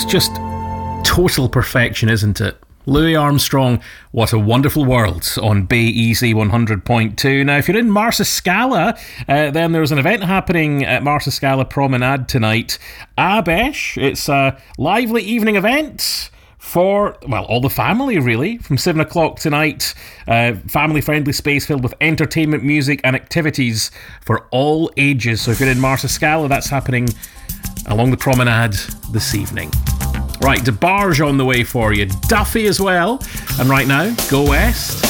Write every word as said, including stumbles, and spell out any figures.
just total perfection, isn't it? Louis Armstrong, What a Wonderful World on Bay Easy one hundred point two. Now, if you're in Marsaskala, uh, then there's an event happening at Marsaskala Promenade tonight. Abesh, it's a lively evening event for, well, all the family, really. From seven o'clock tonight, uh, family-friendly space filled with entertainment, music and activities for all ages. So if you're in Marsaskala, that's happening along the promenade this evening. Right, DeBarge on the way for you. Duffy as well. And right now, Go West.